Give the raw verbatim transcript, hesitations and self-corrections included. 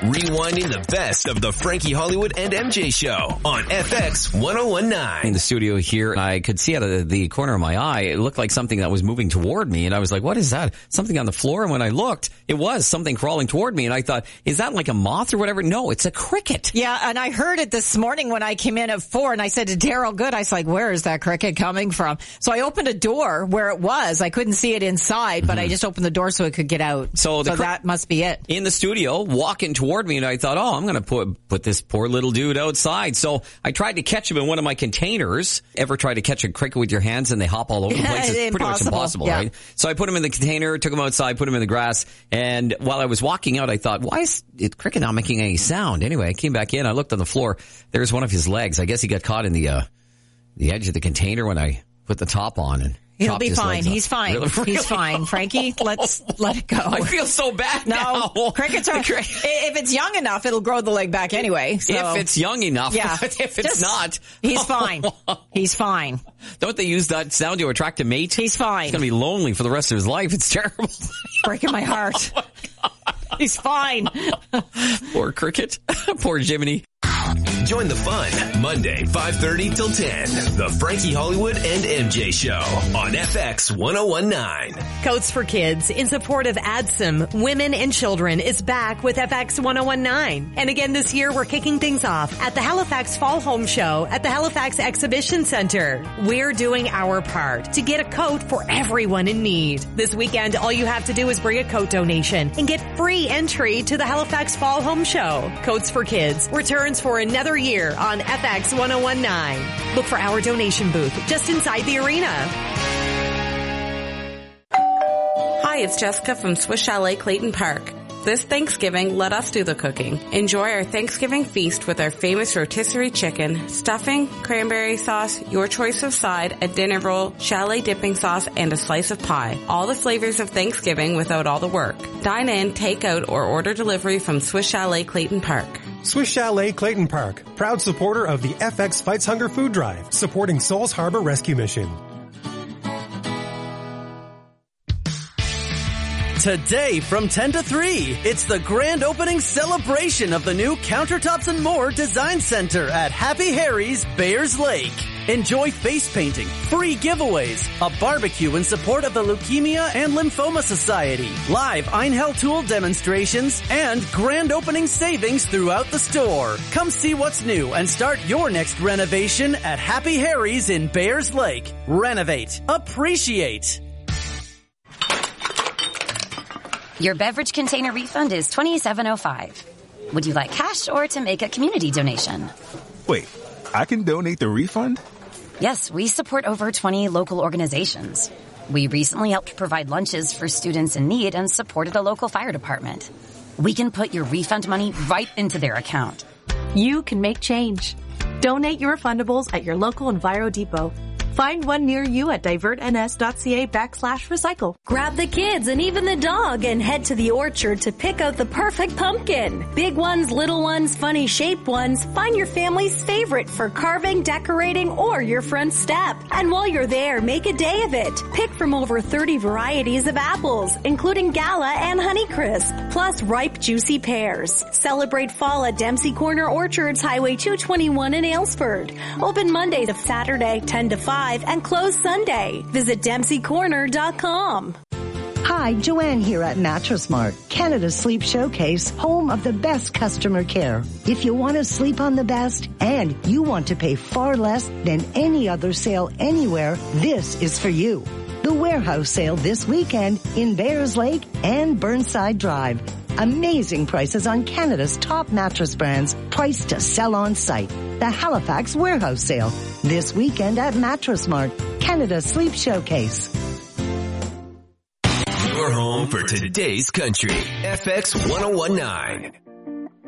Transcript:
Rewinding the best of the Frankie Hollywood and M J Show on F X one oh one nine. In the studio here, I could see out of the corner of my eye, it looked like something that was moving toward me. And I was like, what is that? Something on the floor. And when I looked, it was something crawling toward me. And I thought, is that like a moth or whatever? No, it's a cricket. Yeah, and I heard it this morning when I came in at four, and I said to Daryl Good, I was like, where is that cricket coming from? So I opened a door where it was. I couldn't see it inside, but mm-hmm. I just opened the door so it could get out. So, the so cri- that must be it. In the studio, walking toward me, and I thought, oh, I'm going to put put this poor little dude outside. So I tried to catch him in one of my containers. Ever try to catch a cricket with your hands and they hop all over the place? It's pretty much impossible, yeah. right? So I put him in the container, took him outside, put him in the grass, and while I was walking out, I thought, why is it cricket not making any sound? Anyway, I came back in, I looked on the floor, there's one of his legs. I guess he got caught in the uh the edge of the container when I put the top on, and he'll be fine. He's fine. Really, really? He's fine. Frankie, let's let it go. I feel so bad no, now. Crickets are, if it's young enough, it'll grow the leg back anyway. So. If it's young enough. Yeah. If it's Just, not. He's fine. He's fine. Don't they use that sound to attract a mate? He's fine. He's going to be lonely for the rest of his life. It's terrible. Breaking my heart. Oh my God. He's fine. Poor cricket. Poor Jiminy. Join the fun Monday, five thirty till ten. The Frankie Hollywood and M J Show on F X one oh one nine. Coats for Kids, in support of ADSM, Women and Children, is back with F X one oh one nine. And again this year, we're kicking things off at the Halifax Fall Home Show at the Halifax Exhibition Center. We're doing our part to get a coat for everyone in need. This weekend, all you have to do is bring a coat donation and get free entry to the Halifax Fall Home Show. Coats for Kids returns for another year on F X one oh one nine. Look for our donation booth just inside the arena. Hi, it's Jessica from Swiss Chalet Clayton Park. This Thanksgiving, let us do the cooking. Enjoy our Thanksgiving feast with our famous rotisserie chicken, stuffing, cranberry sauce, your choice of side, a dinner roll, chalet dipping sauce, and a slice of pie. All the flavors of Thanksgiving without all the work. Dine in, take out, or order delivery from Swiss Chalet Clayton Park. Swiss Chalet Clayton Park, proud supporter of the F X Fights Hunger Food Drive, supporting Souls Harbor Rescue Mission. Today from ten to three, it's the grand opening celebration of the new Countertops and More Design Center at Happy Harry's, Bayers Lake. Enjoy face painting, free giveaways, a barbecue in support of the Leukemia and Lymphoma Society, live Einhell tool demonstrations, and grand opening savings throughout the store. Come see what's new and start your next renovation at Happy Harry's in Bayers Lake. Renovate. Appreciate. Your beverage container refund is twenty-seven oh five. Would you like cash or to make a community donation? Wait, I can donate the refund? Yes, we support over twenty local organizations. We recently helped provide lunches for students in need and supported a local fire department. We can put your refund money right into their account. You can make change. Donate your refundables at your local Enviro Depot. Find one near you at divertns.ca backslash recycle. Grab the kids and even the dog and head to the orchard to pick out the perfect pumpkin. Big ones, little ones, funny shaped ones. Find your family's favorite for carving, decorating, or your front step. And while you're there, make a day of it. Pick from over thirty varieties of apples, including Gala and Honeycrisp, plus ripe, juicy pears. Celebrate fall at Dempsey Corner Orchards, Highway two twenty-one in Aylesford. Open Monday to Saturday, ten to five. And close Sunday. Visit Dempsey Corner dot com. Hi, Joanne here at Mattress Mart, Canada's Sleep Showcase, home of the best customer care. If you want to sleep on the best and you want to pay far less than any other sale anywhere, this is for you. The warehouse sale this weekend in Bayers Lake and Burnside Drive. Amazing prices on Canada's top mattress brands, priced to sell on site. The Halifax Warehouse Sale, this weekend at Mattress Mart, Canada's Sleep Showcase. Your home for today's country, F X one oh one nine.